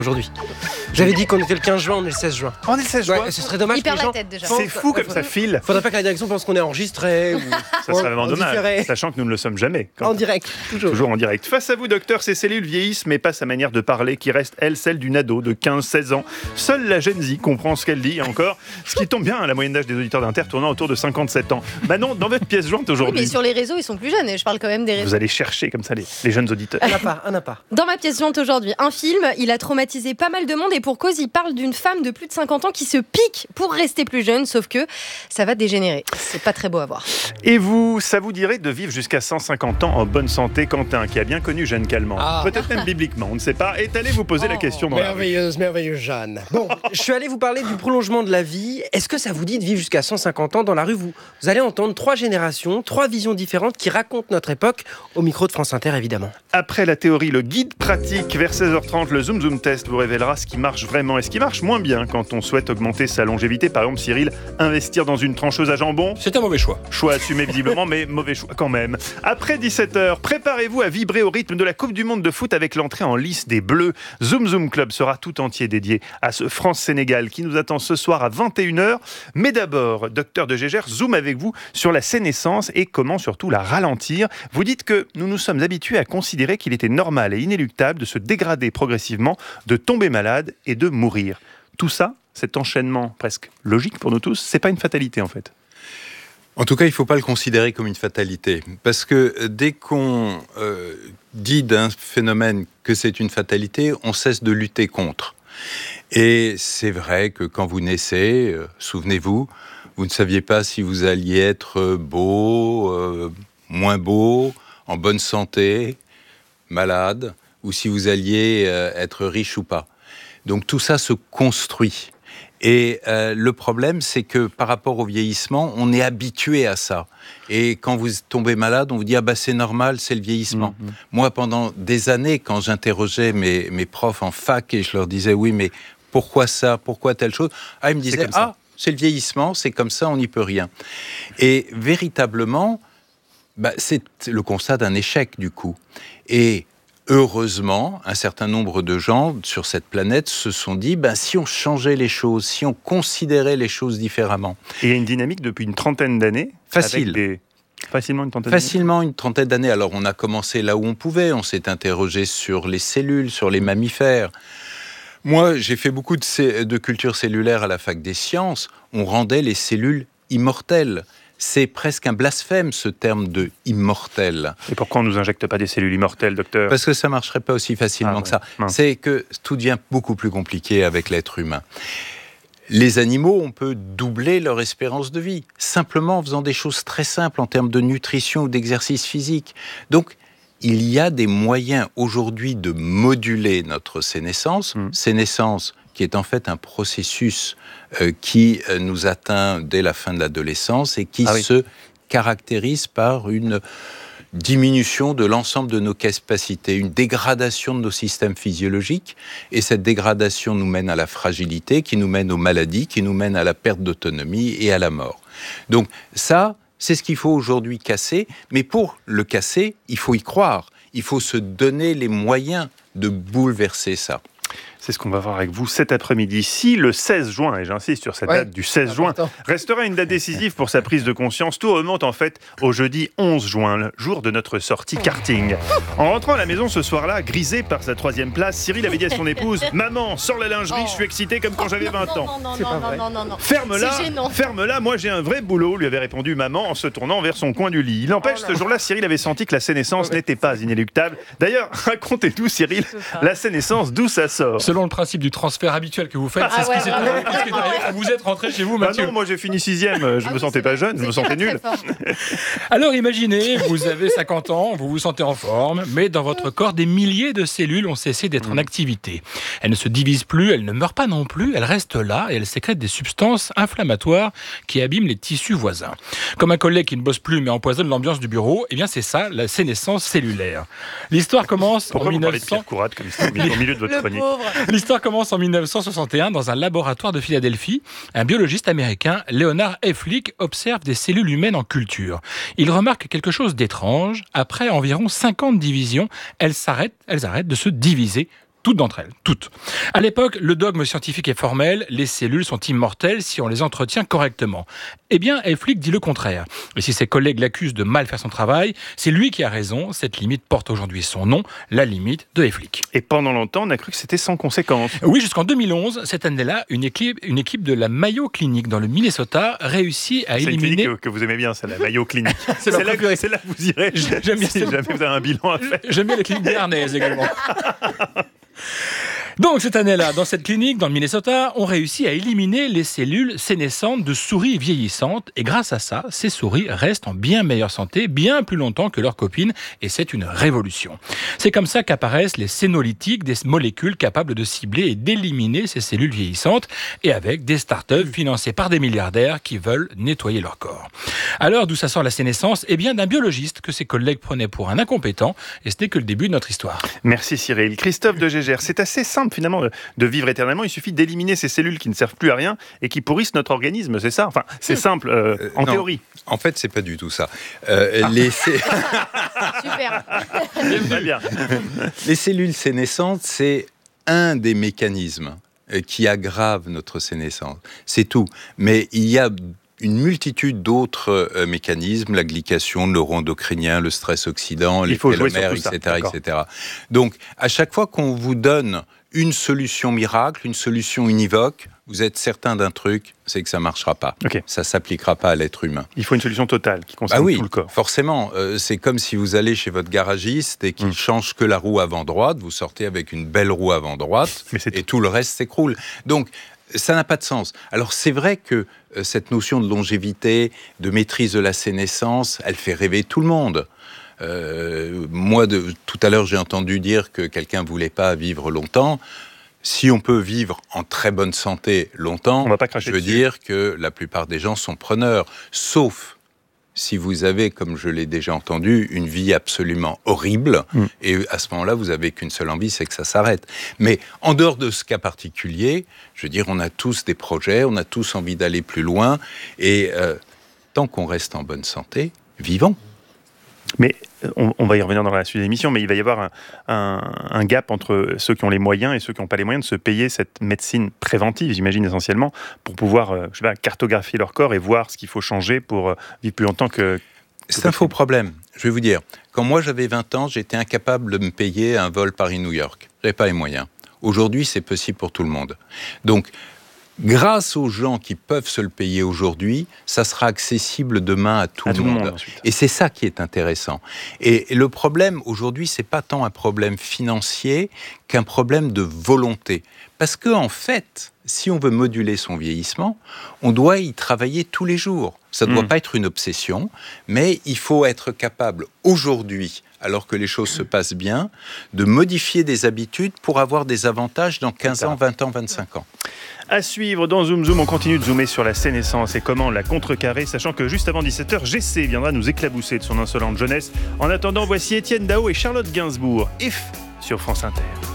Aujourd'hui. J'avais dit qu'on était le 15 juin, on est le 16 juin. On est le 16 juin. Ouais, ce serait dommage Il que les perd gens... la tête déjà. C'est fou comme ça file. Faudrait pas que la direction pense qu'on est enregistré. Ou... Ça serait vraiment dommage, différé. sachant que nous ne le sommes jamais. En direct, toujours En direct. Face à vous, docteur, ces cellules vieillissent, mais pas sa manière de parler, qui reste, elle, celle d'une ado de 15-16 ans. Seule la Gen Z comprend ce qu'elle dit, et encore. Ce qui tombe bien, la moyenne d'âge des auditeurs d'Inter tournant autour de 57 ans. Manon, dans votre pièce jointe Oui, aujourd'hui, mais sur les réseaux, ils sont plus jeunes. Et je parle quand même des réseaux. vous allez chercher comme ça les jeunes auditeurs. Un à part. Dans ma pièce jointe aujourd'hui, un film, il a traumatisé pas mal de monde et pour cause, il parle d'une femme de plus de 50 ans qui se pique pour rester plus jeune, sauf que ça va dégénérer. C'est pas très beau à voir. Et vous, ça vous dirait de vivre jusqu'à 150 ans en bonne santé, Quentin, qui a bien connu Jeanne Calment. Peut-être même bibliquement, on ne sait pas. Est allé vous poser la question dans la rue. Merveilleuse Jeanne. Bon, je suis allé vous parler du prolongement de la vie. Est-ce que ça vous dit de vivre jusqu'à 150 ans dans la rue ? Vous allez entendre 3 générations, 3 visions différentes qui racontent notre époque, au micro de France Inter évidemment. Après la théorie, le guide pratique, vers 16h30, le Zoom Zoom Test vous révélera ce qui marche vraiment et ce qui marche moins bien quand on souhaite augmenter sa longévité. Par exemple, Cyril, investir dans une trancheuse à jambon. C'est un mauvais choix. Choix assumé visiblement, mais mauvais choix quand même. Après 17h, préparez-vous à vibrer au rythme de la Coupe du Monde de foot avec l'entrée en lice des Bleus. Zoom Zoom Club sera tout entier dédié à ce France-Sénégal qui nous attend ce soir à 21h. Mais d'abord, docteur de Gégère, zoom avec vous sur la sénescence et comment surtout la ralentir. Vous dites que nous nous sommes habitués à considérer qu'il était normal et inéluctable de se dégrader progressivement, de tomber malade et de mourir. Tout ça, cet enchaînement presque logique pour nous tous, c'est pas une fatalité en fait. En tout cas, il ne faut pas le considérer comme une fatalité. Parce que dès qu'on dit d'un phénomène que c'est une fatalité, on cesse de lutter contre. Et c'est vrai que quand vous naissez, souvenez-vous, vous ne saviez pas si vous alliez être beau, moins beau, en bonne santé, malade, ou si vous alliez être riche ou pas. Donc tout ça se construit. Et le problème, c'est que par rapport au vieillissement, on est habitué à ça. Et quand vous tombez malade, on vous dit « Ah bah c'est normal, c'est le vieillissement ». Moi, pendant des années, quand j'interrogeais mes profs en fac et je leur disais « Oui, mais pourquoi ça ? Pourquoi telle chose ?» Ah, ils me disaient « Ah, c'est le vieillissement, c'est comme ça, on n'y peut rien ». Et véritablement, c'est le constat d'un échec du coup. Et heureusement, un certain nombre de gens sur cette planète se sont dit si on changeait les choses, si on considérait les choses différemment. Et il y a une dynamique depuis une trentaine d'années. Facilement une trentaine d'années. Facilement une trentaine d'années. Alors on a commencé là où on pouvait, on s'est interrogé sur les cellules, sur les mammifères. Moi, j'ai fait beaucoup de culture cellulaire à la fac des sciences. On rendait les cellules immortelles. C'est presque un blasphème, ce terme de « immortel ». Et pourquoi on ne nous injecte pas des cellules immortelles, docteur ? Parce que ça ne marcherait pas aussi facilement que ça. C'est que tout devient beaucoup plus compliqué avec l'être humain. Les animaux, on peut doubler leur espérance de vie, simplement en faisant des choses très simples en termes de nutrition ou d'exercice physique. Donc, il y a des moyens aujourd'hui de moduler notre sénescence. Sénescence qui est en fait un processus qui nous atteint dès la fin de l'adolescence et qui se caractérise par une diminution de l'ensemble de nos capacités, une dégradation de nos systèmes physiologiques, et cette dégradation nous mène à la fragilité, qui nous mène aux maladies, qui nous mène à la perte d'autonomie et à la mort. Donc ça, c'est ce qu'il faut aujourd'hui casser, mais pour le casser, il faut y croire, il faut se donner les moyens de bouleverser ça. C'est ce qu'on va voir avec vous cet après-midi. Si le 16 juin, et j'insiste sur cette date du 16 juin, restera une date décisive pour sa prise de conscience, tout remonte en fait au jeudi 11 juin, le jour de notre sortie karting. En rentrant à la maison ce soir-là, grisé par sa 3e place, Cyril avait dit à son épouse « Maman, sors la lingerie, je suis excité comme quand j'avais 20 ans. » Non. Ferme-la, moi j'ai un vrai boulot, lui avait répondu maman en se tournant vers son coin du lit. Il n'empêche, ce jour-là, Cyril avait senti que la sénescence n'était pas inéluctable. D'ailleurs, racontez-nous, Cyril, la sénescence, d'où ça sort ? Selon le principe du transfert habituel que vous faites, c'est ce qui s'est arrivé quand vous êtes rentré chez vous, Mathieu. Non, moi j'ai fini 6e, je me sentais pas jeune, je me sentais nul. Alors imaginez, vous avez 50 ans, vous vous sentez en forme, mais dans votre corps, des milliers de cellules ont cessé d'être en activité. Elles ne se divisent plus, elles ne meurent pas non plus, elles restent là et elles sécrètent des substances inflammatoires qui abîment les tissus voisins. Comme un collègue qui ne bosse plus mais empoisonne l'ambiance du bureau, eh bien c'est ça, la sénescence cellulaire. L'histoire commence en 1900... Pourquoi vous parlez de Pierre Courade comme au milieu de votre chronique ? L'histoire commence en 1961 dans un laboratoire de Philadelphie. Un biologiste américain, Leonard Flick, observe des cellules humaines en culture. Il remarque quelque chose d'étrange. Après environ 50 divisions, elles arrêtent de se diviser Toutes d'entre elles, toutes. À l'époque, le dogme scientifique est formel, les cellules sont immortelles si on les entretient correctement. Eh bien, Hayflick dit le contraire. Et si ses collègues l'accusent de mal faire son travail, c'est lui qui a raison. Cette limite porte aujourd'hui son nom, la limite de Hayflick. Et pendant longtemps, on a cru que c'était sans conséquence. Oui, jusqu'en 2011, cette année-là, une équipe de la Mayo Clinic dans le Minnesota réussit à éliminer... C'est une clinique que vous aimez bien, c'est la Mayo Clinic. c'est là que vous irez J'aime bien si jamais vous avez un bilan à faire. J'aime bien les cliniques béarnaises également. Donc cette année-là, dans cette clinique, dans le Minnesota, on réussit à éliminer les cellules sénescentes de souris vieillissantes. Et grâce à ça, ces souris restent en bien meilleure santé, bien plus longtemps que leurs copines. Et c'est une révolution. C'est comme ça qu'apparaissent les sénolytiques, des molécules capables de cibler et d'éliminer ces cellules vieillissantes. Et avec des startups financées par des milliardaires qui veulent nettoyer leur corps. Alors, d'où ça sort la sénescence ? Eh bien, d'un biologiste que ses collègues prenaient pour un incompétent. Et ce n'est que le début de notre histoire. Merci Cyril. Christophe de Gégère, c'est assez simple finalement de vivre éternellement. Il suffit d'éliminer ces cellules qui ne servent plus à rien et qui pourrissent notre organisme, c'est ça ? Enfin, c'est simple en non, théorie. En fait, c'est pas du tout ça. Super. Très bien. Les cellules sénescentes, c'est un des mécanismes qui aggrave notre sénescence. C'est tout. Mais il y a une multitude d'autres mécanismes, la glycation, le neuroendocrinien, le stress oxydant, les télomères, etc. Donc, à chaque fois qu'on vous donne une solution miracle, une solution univoque, vous êtes certain d'un truc, c'est que ça ne marchera pas. Okay. Ça ne s'appliquera pas à l'être humain. Il faut une solution totale qui concerne tout le corps. Forcément. C'est comme si vous allez chez votre garagiste et qu'il change que la roue avant droite, vous sortez avec une belle roue avant droite et tout le reste s'écroule. Donc, ça n'a pas de sens. Alors, c'est vrai que cette notion de longévité, de maîtrise de la sénescence, elle fait rêver tout le monde. Moi, tout à l'heure, j'ai entendu dire que quelqu'un ne voulait pas vivre longtemps. Si on peut vivre en très bonne santé longtemps, on va pas cracher je veux dire que la plupart des gens sont preneurs, sauf si vous avez, comme je l'ai déjà entendu, une vie absolument horrible, et à ce moment-là, vous n'avez qu'une seule envie, c'est que ça s'arrête. Mais en dehors de ce cas particulier, je veux dire, on a tous des projets, on a tous envie d'aller plus loin, et tant qu'on reste en bonne santé, vivons. Mais on va y revenir dans la suite de l'émission, mais il va y avoir un gap entre ceux qui ont les moyens et ceux qui n'ont pas les moyens de se payer cette médecine préventive, j'imagine essentiellement, pour pouvoir cartographier leur corps et voir ce qu'il faut changer pour vivre plus longtemps que... C'est un faux problème. Je vais vous dire, quand moi j'avais 20 ans, j'étais incapable de me payer un vol Paris-New York. Je n'avais pas les moyens. Aujourd'hui, c'est possible pour tout le monde. Donc, grâce aux gens qui peuvent se le payer aujourd'hui, ça sera accessible demain à tout le monde. Et c'est ça qui est intéressant. Et le problème aujourd'hui, c'est pas tant un problème financier qu'un problème de volonté. Parce que en fait, si on veut moduler son vieillissement, on doit y travailler tous les jours. Ça ne doit pas être une obsession, mais il faut être capable aujourd'hui, alors que les choses se passent bien, de modifier des habitudes pour avoir des avantages dans 15 ans, 20 ans, 25 ans. À suivre dans Zoom Zoom, on continue de zoomer sur la sénescence et comment la contrecarrer, sachant que juste avant 17h, GC viendra nous éclabousser de son insolente jeunesse. En attendant, voici Étienne Dao et Charlotte Gainsbourg. If sur France Inter.